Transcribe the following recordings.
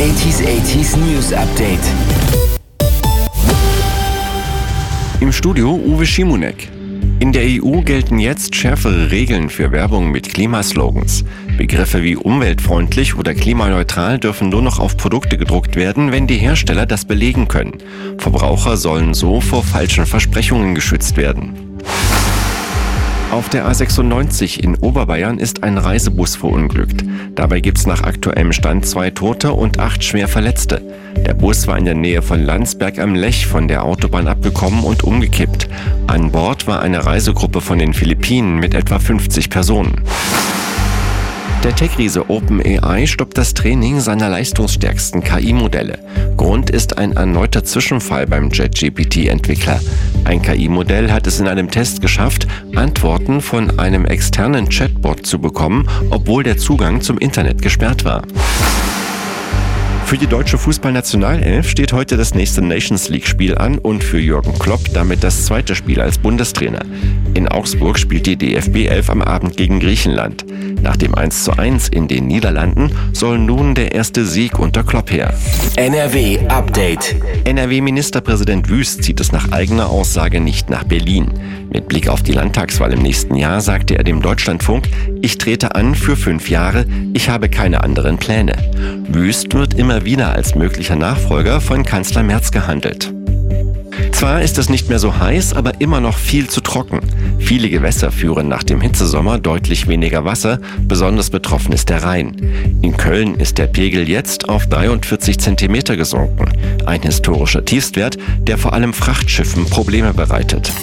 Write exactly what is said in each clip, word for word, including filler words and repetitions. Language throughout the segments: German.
achtziger achtziger News Update. Im Studio Uwe Schimonek. In der E U gelten jetzt schärfere Regeln für Werbung mit Klimaslogans. Begriffe wie umweltfreundlich oder klimaneutral dürfen nur noch auf Produkte gedruckt werden, wenn die Hersteller das belegen können. Verbraucher sollen so vor falschen Versprechungen geschützt werden. Auf der A sechsundneunzig in Oberbayern ist ein Reisebus verunglückt. Dabei gibt's nach aktuellem Stand zwei Tote und acht schwer Verletzte. Der Bus war in der Nähe von Landsberg am Lech von der Autobahn abgekommen und umgekippt. An Bord war eine Reisegruppe von den Philippinen mit etwa fünfzig Personen. Der Tech-Riese OpenAI stoppt das Training seiner leistungsstärksten K I-Modelle. Grund ist ein erneuter Zwischenfall beim ChatGPT-Entwickler. Ein K I-Modell hat es in einem Test geschafft, Antworten von einem externen Chatbot zu bekommen, obwohl der Zugang zum Internet gesperrt war. Für die deutsche Fußballnationalelf steht heute das nächste Nations-League-Spiel an und für Jürgen Klopp damit das zweite Spiel als Bundestrainer. In Augsburg spielt die D F B elf am Abend gegen Griechenland. Nach dem eins zu eins in den Niederlanden soll nun der erste Sieg unter Klopp her. N R W Update. N R W-Ministerpräsident Wüst zieht es nach eigener Aussage nicht nach Berlin. Mit Blick auf die Landtagswahl im nächsten Jahr sagte er dem Deutschlandfunk: Ich trete an für fünf Jahre, ich habe keine anderen Pläne. Wüst wird immer wieder als möglicher Nachfolger von Kanzler Merz gehandelt. Zwar ist es nicht mehr so heiß, aber immer noch viel zu trocken. Viele Gewässer führen nach dem Hitzesommer deutlich weniger Wasser, besonders betroffen ist der Rhein. In Köln ist der Pegel jetzt auf dreiundvierzig Zentimeter gesunken. Ein historischer Tiefstwert, der vor allem Frachtschiffen Probleme bereitet.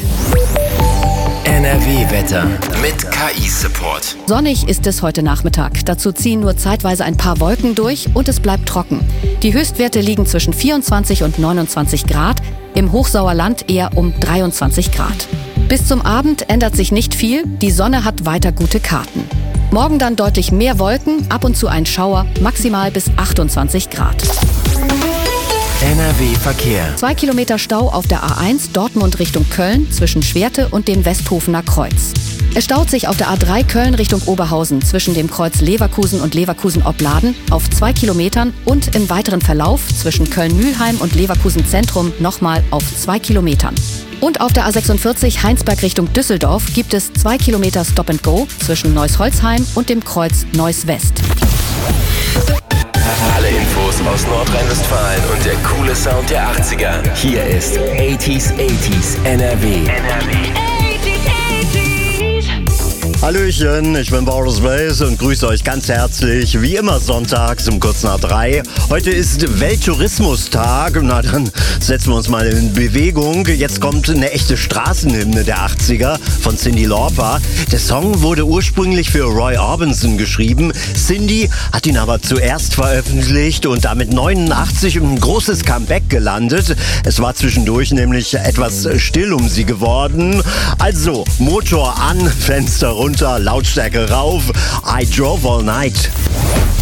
N R W-Wetter mit K I-Support. Sonnig ist es heute Nachmittag. Dazu ziehen nur zeitweise ein paar Wolken durch und es bleibt trocken. Die Höchstwerte liegen zwischen vierundzwanzig und neunundzwanzig Grad, im Hochsauerland eher um dreiundzwanzig Grad. Bis zum Abend ändert sich nicht viel, die Sonne hat weiter gute Karten. Morgen dann deutlich mehr Wolken, ab und zu ein Schauer, maximal bis achtundzwanzig Grad. N R W-Verkehr. Zwei Kilometer Stau auf der A eins Dortmund Richtung Köln zwischen Schwerte und dem Westhofener Kreuz. Es staut sich auf der A drei Köln Richtung Oberhausen zwischen dem Kreuz Leverkusen und Leverkusen-Opladen auf zwei Kilometern und im weiteren Verlauf zwischen Köln-Mülheim und Leverkusen Zentrum nochmal auf zwei Kilometern. Und auf der A sechsundvierzig Heinsberg Richtung Düsseldorf gibt es zwei Kilometer Stop and Go zwischen Neuss-Holzheim und dem Kreuz Neuss-West. Alle Infos aus Nordrhein-Westfalen und der coole Sound der achtziger. Hier ist achtziger achtziger N R W. N R W. Hallöchen, ich bin Boris Blaze und grüße euch ganz herzlich, wie immer sonntags um kurz nach drei. Heute ist Welttourismustag, na dann setzen wir uns mal in Bewegung. Jetzt kommt eine echte Straßenhymne der achtziger von Cyndi Lauper. Der Song wurde ursprünglich für Roy Orbison geschrieben. Cyndi hat ihn aber zuerst veröffentlicht und damit neunundachtzig ein großes Comeback gelandet. Es war zwischendurch nämlich etwas still um sie geworden. Also, Motor an, Fenster runter, Lautstärke rauf. I drove all night.